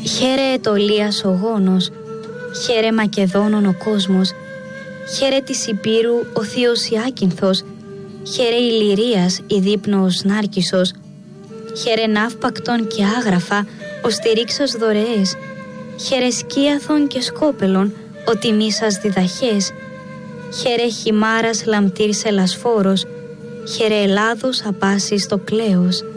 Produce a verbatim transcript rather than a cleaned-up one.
Χαίρε Αιτωλίας ο γόνος, χαίρε Μακεδόνων ο κόσμος, χαίρε της Υπήρου ο θείος Ιάκυνθος, χαίρε Ηλυρίας η δείπνοος Νάρκισσος, χαίρε Ναύπακτον και Άγραφα ο στηρίξας δωρεές, χαίρε Σκίαθον και Σκόπελον ο τιμήσας διδαχές, χαίρε Χιμάρας λαμπτήρ Σελασφόρος, χαίρε Ελλάδος απάσης το κλέος.